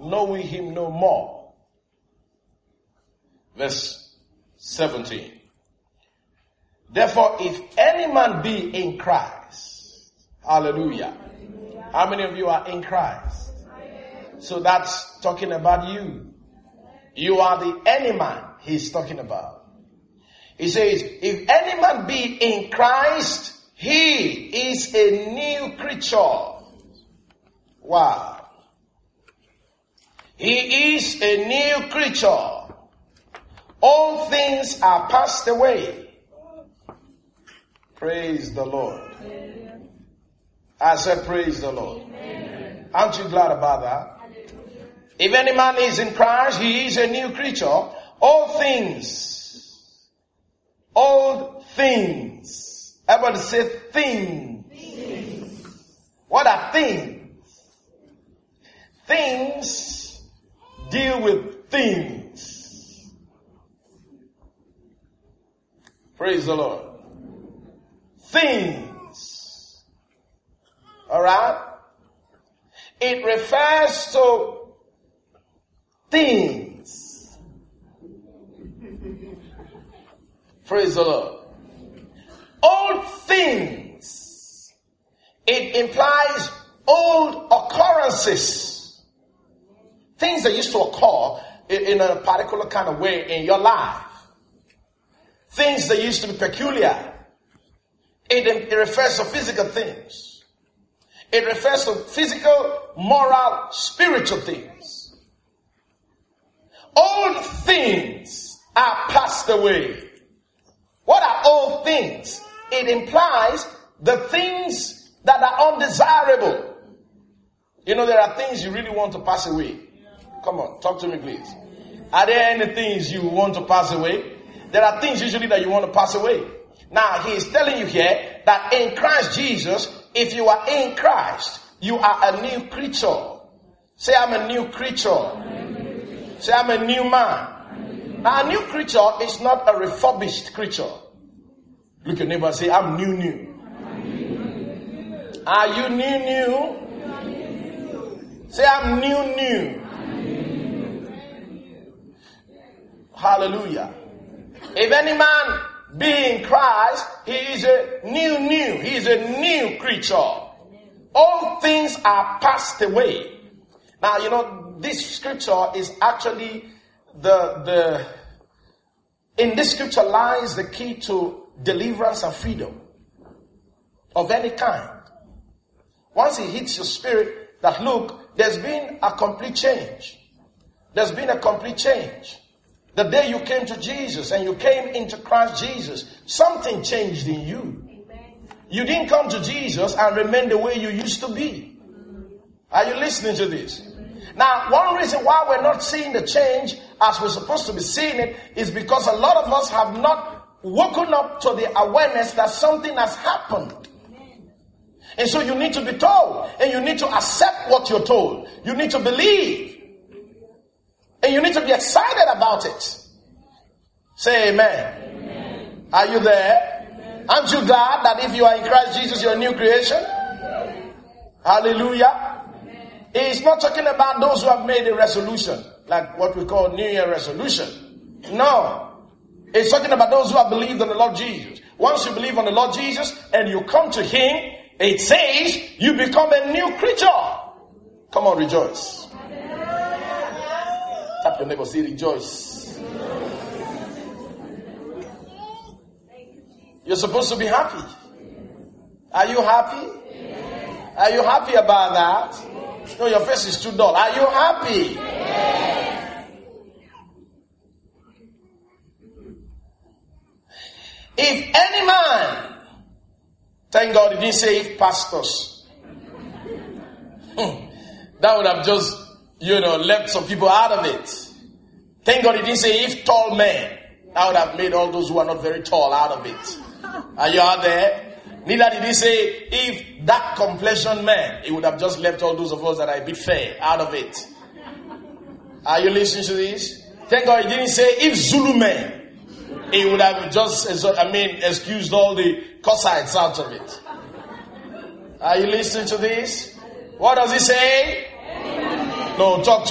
knowing him no more. Verse 17. Therefore, if any man be in Christ, hallelujah. How many of you are in Christ? So that's talking about you. You are the any man he's talking about. He says, if any man be in Christ, he is a new creature. Wow. He is a new creature. All things are passed away. Praise the Lord. Amen. I said praise the Lord. Amen. Aren't you glad about that? Hallelujah. If any man is in Christ, he is a new creature. All things. Everybody say things. What are things? Things deal with things. Praise the Lord. Things. Alright? It refers to things. Praise the Lord. Old things. It implies old occurrences. Things that used to occur in a particular kind of way in your life. Things that used to be peculiar. It refers to physical things. It refers to physical, moral, spiritual things. Old things are passed away. What are old things? It implies the things that are undesirable. You know, there are things you really want to pass away. Come on, talk to me please. Are there any things you want to pass away? There are things usually that you want to pass away. Now, he is telling you here that in Christ Jesus, if you are in Christ, you are a new creature. Say, I'm a new creature. Say, I'm a new man. Now, a new creature is not a refurbished creature. Look at your neighbor and say, I'm new. Are you new? Say, I'm new. Hallelujah. If any man be in Christ, he is a new. He is a new creature. All things are passed away. Now, you know, this scripture is actually in this scripture lies the key to deliverance and freedom of any kind. Once it hits your spirit that, look, there's been a complete change. There's been a complete change. The day you came to Jesus and you came into Christ Jesus, something changed in you. You didn't come to Jesus and remain the way you used to be. Are you listening to this? Now, one reason why we're not seeing the change as we're supposed to be seeing it is because a lot of us have not woken up to the awareness that something has happened. And so you need to be told, and you need to accept what you're told. You need to believe. And you need to be excited about it. Say amen. Amen. Are you there? Amen. Aren't you glad that if you are in Christ Jesus, you're a new creation? Amen. Hallelujah. Amen. It's not talking about those who have made a resolution, like what we call New Year resolution. No. It's talking about those who have believed on the Lord Jesus. Once you believe on the Lord Jesus and you come to Him, it says you become a new creature. Come on, rejoice. Tap your neighbor, say rejoice. You're supposed to be happy. Are you happy? Are you happy about that? No, your face is too dull. Are you happy? If any man, thank God he didn't say if pastors. That would have just, left some people out of it. Thank God he didn't say if tall men. That would have made all those who are not very tall out of it. Are you out there? Neither did he say if dark complexion men. He would have just left all those of us that are a bit fair out of it. Are you listening to this? Thank God he didn't say if Zulu men. He would have just, excused all the Kossites out of it. Are you listening to this? What does he say? No, talk to